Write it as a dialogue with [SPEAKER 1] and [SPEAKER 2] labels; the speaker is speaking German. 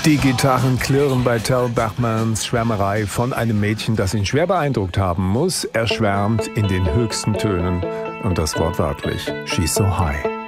[SPEAKER 1] Die Gitarren klirren bei Tel Bachmans Schwärmerei von einem Mädchen, das ihn schwer beeindruckt haben muss. Er schwärmt in den höchsten Tönen und das wortwörtlich. She's so high.